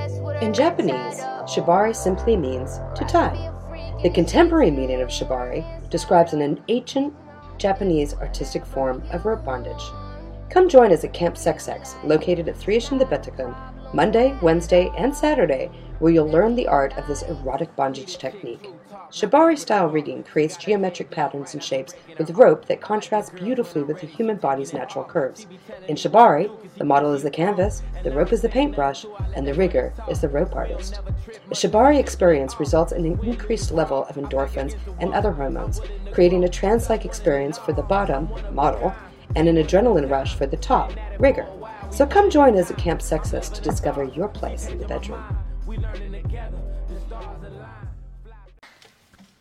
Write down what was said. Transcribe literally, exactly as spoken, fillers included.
In Japanese, shibari simply means to tie. The contemporary meaning of shibari describes an ancient Japanese artistic form of rope bondage. Come join us at Camp Sex Sex, located at three Ishinda Betakun, Monday, Wednesday, and Saturday, where you'll learn the art of this erotic bondage technique. Shibari-style rigging creates geometric patterns and shapes with rope that contrasts beautifully with the human body's natural curves. In shibari, the model is the canvas, the rope is the paintbrush, and the rigger is the rope artist. A shibari experience results in an increased level of endorphins and other hormones, creating a trance-like experience for the bottom, model, and an adrenaline rush for the top, rigger. So come join us at Camp Sexus to discover your place in the bedroom.